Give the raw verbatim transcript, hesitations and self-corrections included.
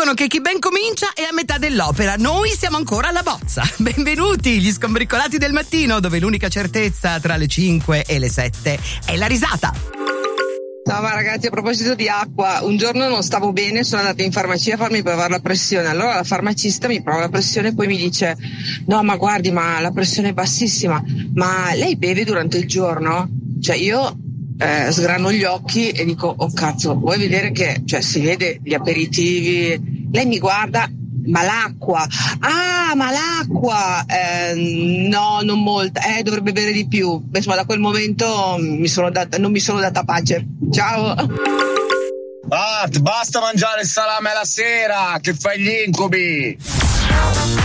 Dicono che chi ben comincia è a metà dell'opera, noi siamo ancora alla bozza. Benvenuti, gli scombricolati del mattino, dove l'unica certezza tra le cinque e le sette è la risata. Ciao, ma ragazzi, a proposito di acqua, un giorno non stavo bene, sono andata in farmacia a farmi provare la pressione. Allora la farmacista mi prova la pressione e poi mi dice: no, ma guardi, ma la pressione è bassissima, ma lei beve durante il giorno? Cioè io eh, sgrano gli occhi e dico: oh cazzo, vuoi vedere che, cioè, si vede gli aperitivi? Lei mi guarda: ma l'acqua, ah ma l'acqua, eh, no, non molta, eh, dovrebbe bere di più. Beh, insomma, da quel momento mi sono data, non mi sono data pace. Ciao. Ah, basta mangiare il salame alla sera, che fai gli incubi.